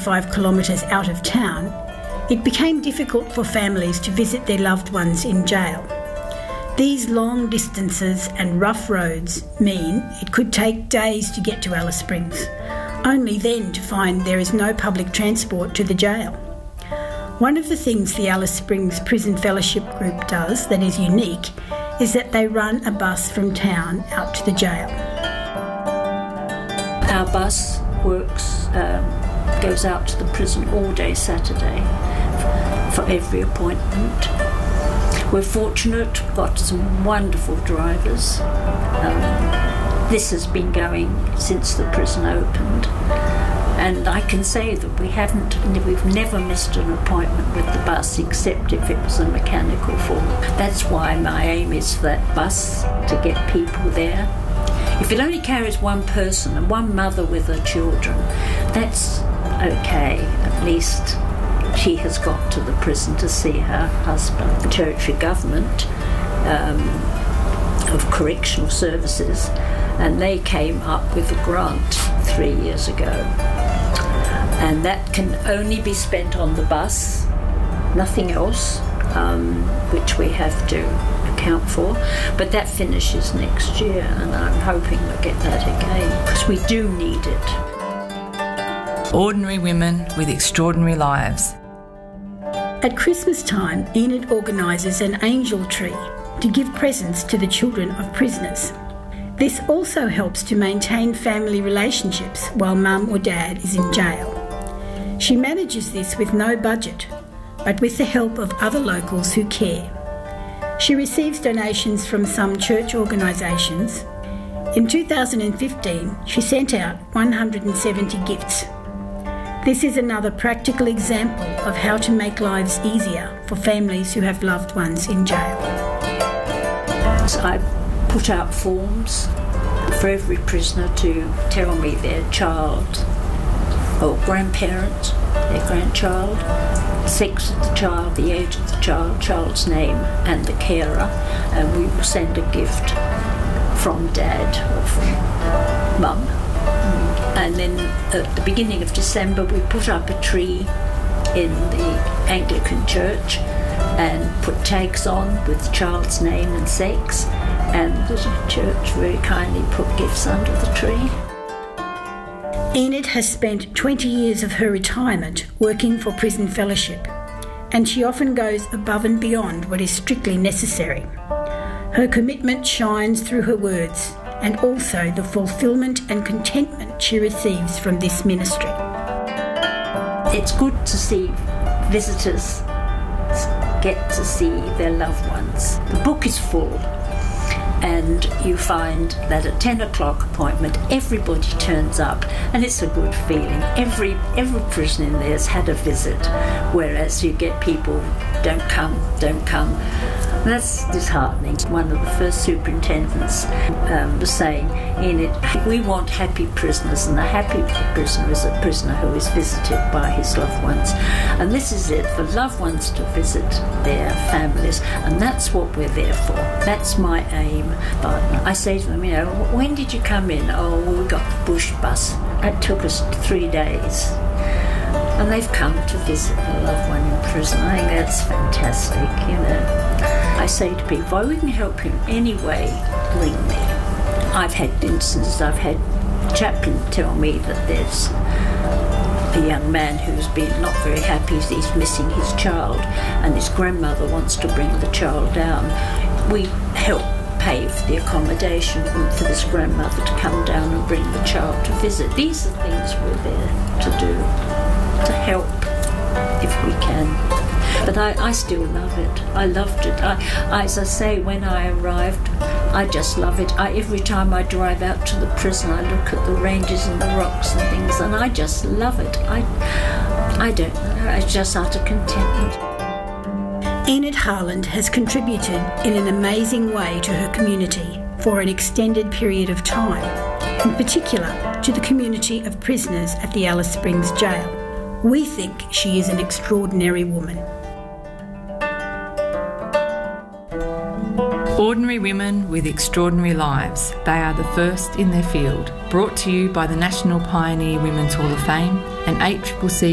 25 kilometres out of town, it became difficult for families to visit their loved ones in jail. These long distances and rough roads mean it could take days to get to Alice Springs, only then to find there is no public transport to the jail. One of the things the Alice Springs Prison Fellowship Group does that is unique is that they run a bus from town out to the jail. Our bus works, goes out to the prison all day Saturday for every appointment. We're fortunate, we've got some wonderful drivers. This has been going since the prison opened, and I can say that we've never missed an appointment with the bus except if it was a mechanical fault. That's why my aim is for that bus to get people there. If it only carries one person and one mother with her children, that's okay. At least she has got to the prison to see her husband. The Territory Government of Correctional Services, and they came up with a grant 3 years ago. And that can only be spent on the bus, nothing else, which we have to account for. But that finishes next year, and I'm hoping we'll get that again, because we do need it. Ordinary women with extraordinary lives. At Christmas time, Enid organises an angel tree to give presents to the children of prisoners. This also helps to maintain family relationships while mum or dad is in jail. She manages this with no budget, but with the help of other locals who care. She receives donations from some church organisations. In 2015, she sent out 170 gifts. This is another practical example of how to make lives easier for families who have loved ones in jail. So I put out forms for every prisoner to tell me their child or grandparent, their grandchild, sex of the child, the age of the child, child's name and the carer, and we will send a gift from dad or from mum. And then at the beginning of December we put up a tree in the Anglican church and put tags on with the child's name and sex, and the church very kindly put gifts under the tree. Enid has spent 20 years of her retirement working for Prison Fellowship, and she often goes above and beyond what is strictly necessary. Her commitment shines through her words, and also the fulfilment and contentment she receives from this ministry. It's good to see visitors get to see their loved ones. The book is full, and you find that at 10 o'clock appointment everybody turns up, and it's a good feeling. Every prisoner in there has had a visit, whereas you get people don't come. That's disheartening. One of the first superintendents was saying, Enid, we want happy prisoners, and a happy prisoner is a prisoner who is visited by his loved ones. And this is it, for loved ones to visit their families, and that's what we're there for. That's my aim. But I say to them, when did you come in? Oh, well, we got the bush bus. It took us 3 days. And they've come to visit a loved one in prison. I think that's fantastic, I say to people, if we can help you in any way, ring me. I've had instances, I've had chaplain tell me that there's a young man who's been not very happy, he's missing his child, and his grandmother wants to bring the child down. We help pay for the accommodation for this grandmother to come down and bring the child to visit. These are things we're there to do, to help if we can. But I still love it. I loved it. As I say, when I arrived, I just love it. Every time I drive out to the prison, I look at the ranges and the rocks and things, and I just love it. I don't know. It's just utter contentment. Enid Harland has contributed in an amazing way to her community for an extended period of time, in particular to the community of prisoners at the Alice Springs Jail. We think she is an extraordinary woman. Ordinary women with extraordinary lives. They are the first in their field. Brought to you by the National Pioneer Women's Hall of Fame and 8CCC